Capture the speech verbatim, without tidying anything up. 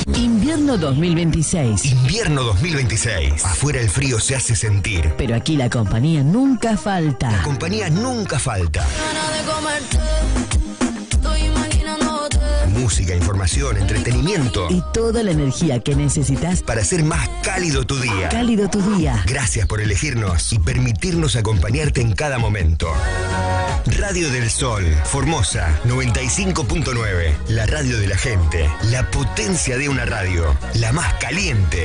Invierno dos mil veintiséis. Invierno dos mil veintiséis. Afuera el frío se hace sentir. Pero aquí la compañía nunca falta. La compañía nunca falta. Música, información, entretenimiento. Y toda la energía que necesitas para hacer más cálido tu día. Cálido tu día. Gracias por elegirnos y permitirnos acompañarte en cada momento. Radio del Sol, Formosa, noventa y cinco punto nueve. La radio de la gente. La potencia de una radio. La más caliente.